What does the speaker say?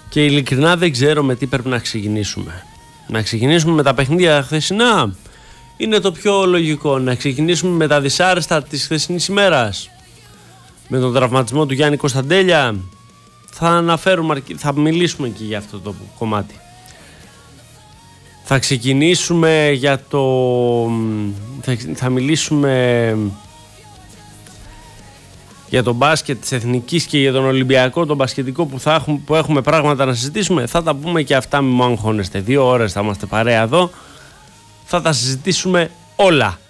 Και ειλικρινά δεν ξέρω με τι πρέπει να ξεκινήσουμε. Να ξεκινήσουμε με τα παιχνίδια χθεσινά. Είναι το πιο λογικό. Να ξεκινήσουμε με τα δυσάρεστα της χθεσινής ημέρας. Με τον τραυματισμό του Γιάννη Κωνσταντέλια. Θα μιλήσουμε και για αυτό το κομμάτι. Θα ξεκινήσουμε για το... Θα μιλήσουμε για τον μπάσκετ της Εθνικής και για τον Ολυμπιακό, τον μπασκετικό που έχουμε πράγματα να συζητήσουμε. Θα τα πούμε και αυτά, μη μου αγχώνεστε. 2 ώρες θα είμαστε παρέα εδώ. Θα τα συζητήσουμε όλα.